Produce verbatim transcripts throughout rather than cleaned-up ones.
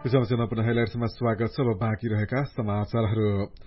विश्वचना पुनः हेडलाइन्समा स्वागत छ। अब बाँकी रहेका समाचारहरू।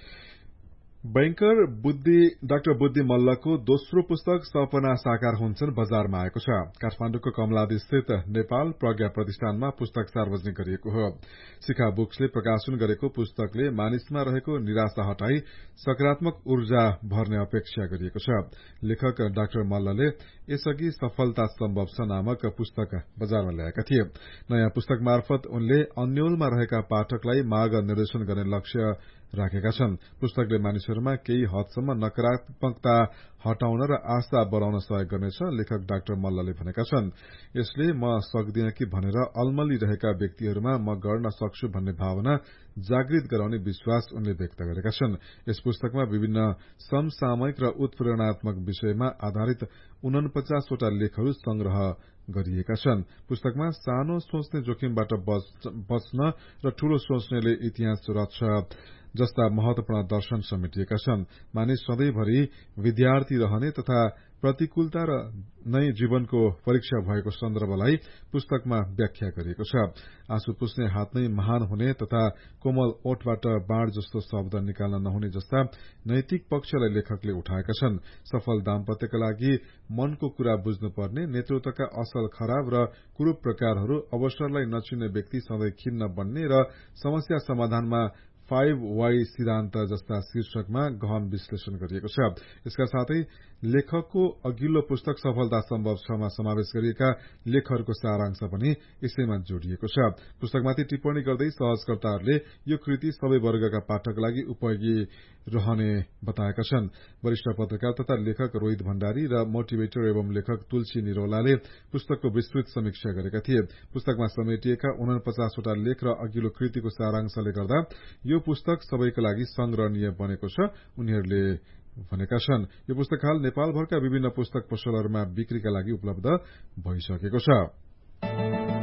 बैंकर बुद्धि डाक्टर बुद्धि मल्लको दोस्रो पुस्तक सपना साकार हुन्छन् बजारमा आएको छ। काठमाण्डुको कमलादी स्थित नेपाल प्रज्ञा प्रतिष्ठानमा पुस्तक सार्वजनिक गरिएको हो। शिखा बुक्सले प्रकाशन गरेको पुस्तकले मानिसमा रहेको निराशा हटाई सकारात्मक ऊर्जा भर्ने अपेक्षा गरिएको छ। लेखक डाक्टर मल्लले यसअघि सफलता सम्भव छ नामक पुस्तक बजारमा ल्याएका थिए। नयाँ पुस्तक मार्फत उनले अन्यलमा रहेका पाठकलाई मार्ग निर्देशन गर्ने लक्ष्य राखेका छन्। पुस्तकले मानिसहरूमा केही हदसम्म नकारात्मकता हटाउन र आशा बढ़ाउन सहयोग गर्नेछ, लेखक डाक्टर मल्लले भनेका छन्। यसले म सक्दिन कि भनेर अलमली रहेका व्यक्तिहरूमा म गर्न सक्छु भन्ने भावना जागृत गराउने विश्वास उनले व्यक्त गरेका छन्। यस पुस्तकमा विभिन्न समसामयिक र उत्प्रेरणात्मक विषयमा आधारित उनपचासवटा लेखहरू संग्रह गरिएका छन्। पुस्तकमा सानो सोच्ने जोखिमबाट बच्न र ठूलो सोच्नेले इतिहास रच्छ जस्ता महत्वपूर्ण दर्शन समेटिएका छन्। मानिस सधैँभरि विद्यार्थी रहने तथा प्रतिकूलता र नै जीवनको परीक्षा भएको सन्दर्भलाई पुस्तकमा व्याख्या गरिएको छ। आँसु पुस्ने हात नै महान हुने तथा कोमल ओठबाट बाण जस्तो शब्द निकाल्न नहुने जस्ता नैतिक पक्षलाई लेखकले उठाएका छन्। सफल दाम्पत्यका लागि मनको कुरा बुझ्नुपर्ने, नेतृत्वका असल खराब र कुरूप प्रकारहरू, अवसरलाई नचिन्ने व्यक्ति सधैँ खिन्न बन्ने र समस्या समाधानमा फाइभ वाई सिद्धान्त जस्ता शीर्षकमा गहन विश्लेषण गरिएको छ। यसका साथै लेखकको अघिल्लो पुस्तक सफलता सम्भव छमा समावेश गरिएका लेखहरूको सारांश पनि यसैमा जोडिएको छ। पुस्तकमाथि टिप्पणी गर्दै सहजकर्ताहरूले यो कृति सबै वर्गका पाठकका लागि उपयोगी रहने बताएका छन्। वरिष्ठ पत्रकार तथा लेखक रोहित भण्डारी र मोटिभेटर एवं लेखक तुलसी निरौलाले पुस्तकको विस्तृत समीक्षा गरेका थिए। पुस्तकमा समेटिएका उनपचासवटा लेख र अघिल्लो कृतिको सारांशले गर्दा यो पुस्तक सबैका लागि संग्रहणीय बनेको छ, उनीहरूले भनेका छन्। यो पुस्तक हाल नेपालभरका विभिन्न पुस्तक पसलहरूमा बिक्रीका लागि उपलब्ध भइसकेको छ।